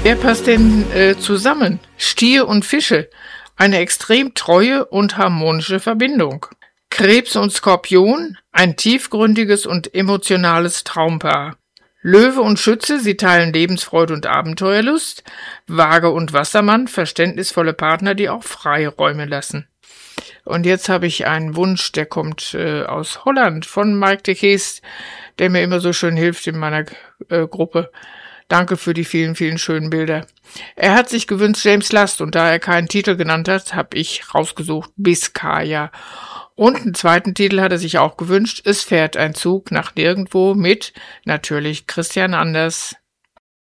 Wer passt denn zusammen? Stier und Fische. Eine extrem treue und harmonische Verbindung. Krebs und Skorpion. Ein tiefgründiges und emotionales Traumpaar. Löwe und Schütze, sie teilen Lebensfreude und Abenteuerlust. Waage und Wassermann, verständnisvolle Partner, die auch Freiräume lassen. Und jetzt habe ich einen Wunsch, der kommt aus Holland, von Mike de Geest, der mir immer so schön hilft in meiner Gruppe. Danke für die vielen, vielen schönen Bilder. Er hat sich gewünscht James Last, und da er keinen Titel genannt hat, habe ich rausgesucht Biskaya. Und einen zweiten Titel hat er sich auch gewünscht, Es fährt ein Zug nach nirgendwo, mit natürlich Christian Anders.